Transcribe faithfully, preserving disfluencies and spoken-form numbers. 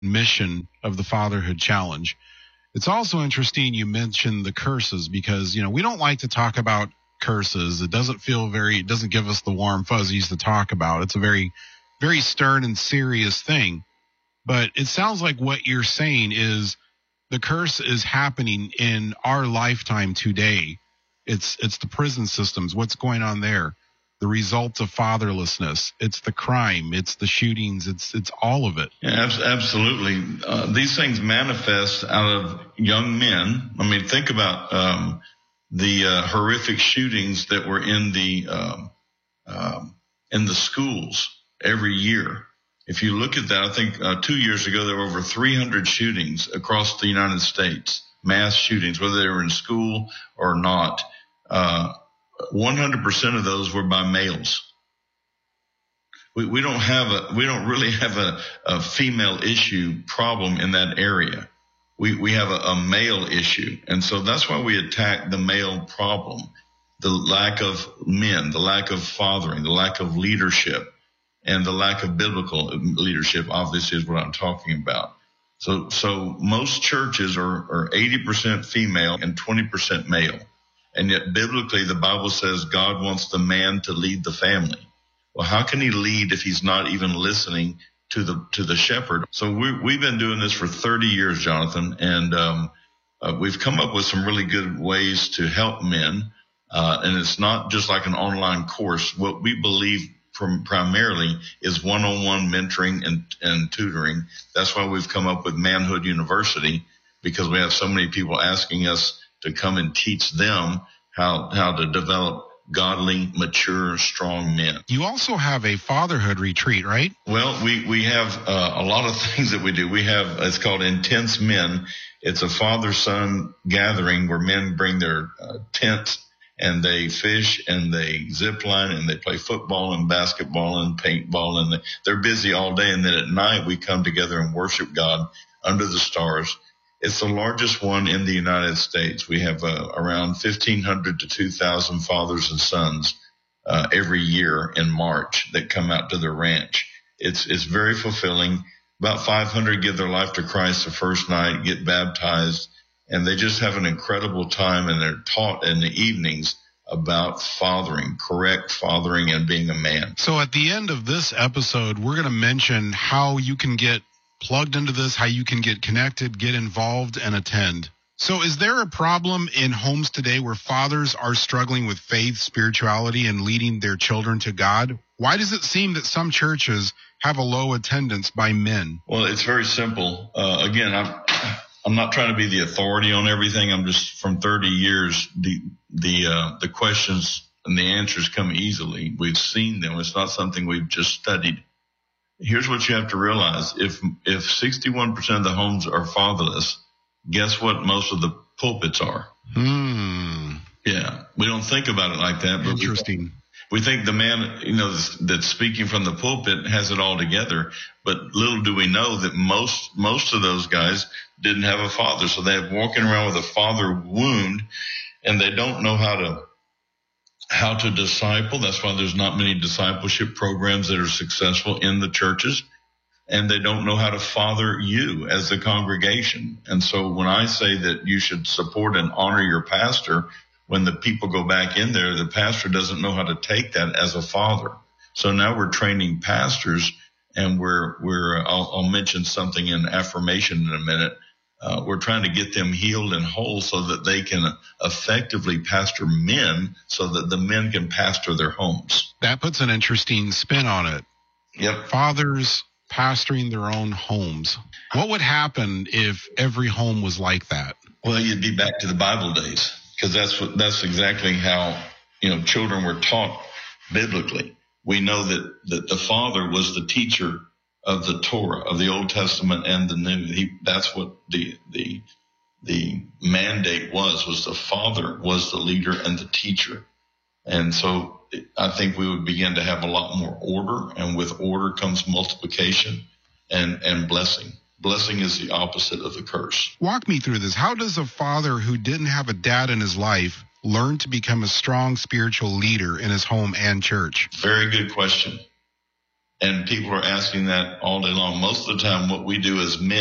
mission of the Fatherhood Challenge. It's also interesting you mentioned the curses because, you know, we don't like to talk about curses. It doesn't feel very, it doesn't give us the warm fuzzies to talk about. It's a very, very stern and serious thing. But it sounds like what you're saying is the curse is happening in our lifetime today. It's it's the prison systems, what's going on there, the results of fatherlessness. It's the crime, it's the shootings, it's it's all of it. Yeah, absolutely. Uh, these things manifest out of young men. I mean, think about um, the uh, horrific shootings that were in the um, um, in the schools every year. If you look at that, I think uh, two years ago there were over three hundred shootings across the United States, mass shootings, whether they were in school or not. Uh, one hundred percent of those were by males. We, we don't have a, we don't really have a, a female issue problem in that area. We, we have a, a male issue. And so that's why we attack the male problem, the lack of men, the lack of fathering, the lack of leadership, and the lack of biblical leadership, obviously, is what I'm talking about. So, so most churches are, are eighty percent female and twenty percent male. And yet biblically, the Bible says God wants the man to lead the family. Well, how can he lead if he's not even listening to the, to the shepherd? So we, we've been doing this for thirty years, Jonathan, and, um, uh, we've come up with some really good ways to help men. Uh, and it's not just like an online course. What we believe from primarily is one-on-one mentoring and, and tutoring. That's why we've come up with Manhood University, because we have so many people asking us to come and teach them how how to develop godly, mature, strong men. You also have a fatherhood retreat, right? Well, we, we have uh, a lot of things that we do. We have, it's called Intense Men. It's a father-son gathering where men bring their uh, tents and they fish and they zip line and they play football and basketball and paintball, and they, they're busy all day. And then at night we come together and worship God under the stars. It's the largest one in the United States. We have uh, around fifteen hundred to two thousand fathers and sons uh, every year in March that come out to the ranch. It's it's very fulfilling. About five hundred give their life to Christ the first night, get baptized, and they just have an incredible time, and they're taught in the evenings about fathering, correct fathering, and being a man. So at the end of this episode, we're going to mention how you can get plugged into this, how you can get connected, get involved, and attend. So is there a problem in homes today where fathers are struggling with faith, spirituality, and leading their children to God? Why does it seem that some churches have a low attendance by men? Well, it's very simple. Uh, again, I'm, I'm not trying to be the authority on everything. I'm just, from thirty years, the the uh, the questions and the answers come easily. We've seen them. It's not something we've just studied. Here's what you have to realize. If if sixty-one percent of the homes are fatherless, guess what most of the pulpits are? Hmm. Yeah. We don't think about it like that. But Interesting. We, we think the man, you know, that's speaking from the pulpit has it all together. But little do we know that most most of those guys didn't have a father. So they're walking around with a father wound, and they don't know how to how to disciple. That's why there's not many discipleship programs that are successful in the churches. And they don't know how to father you as the congregation. And so when I say that you should support and honor your pastor, when the people go back in there, the pastor doesn't know how to take that as a father. So now we're training pastors, and we're, we're, I'll, I'll mention something in affirmation in a minute. Uh, we're trying to get them healed and whole so that they can effectively pastor men, so that the men can pastor their homes. That puts an interesting spin on it. Yep. Fathers pastoring their own homes. What would happen if every home was like that? Well, you'd be back to the Bible days, because that's what, that's exactly how, you know, children were taught biblically. We know that, that the father was the teacher of the Torah, of the Old Testament and the New. He, that's what the, the, the mandate was, was the father was the leader and the teacher. And so I think we would begin to have a lot more order, and with order comes multiplication and, and blessing. Blessing is the opposite of the curse. Walk me through this. How does a father who didn't have a dad in his life learn to become a strong spiritual leader in his home and church? Very good question. And people are asking that all day long. Most of the time, what we do as men